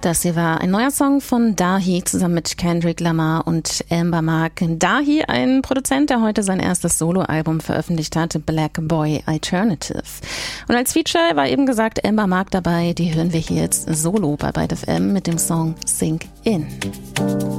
Das hier war ein neuer Song von Dahi zusammen mit Kendrick Lamar und Amber Mark. Dahi, ein Produzent, der heute sein erstes Soloalbum veröffentlicht hat, Black Boy Alternative. Und als Feature war eben gesagt Amber Mark dabei, die hören wir hier jetzt solo bei Byte FM mit dem Song Sink In.